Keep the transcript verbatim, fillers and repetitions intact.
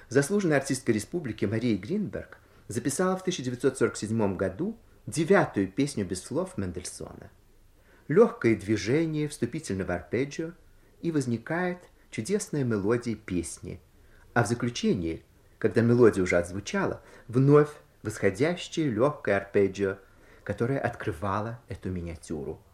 Заслуженная артистка республики Мария Гринберг записала в тысяча девятьсот сорок седьмом году девятую песню без слов Мендельсона. Легкое движение вступительного арпеджио, и возникает чудесная мелодия песни, а в заключении, когда мелодия уже отзвучала, вновь восходящее легкое арпеджио, которое открывало эту миниатюру.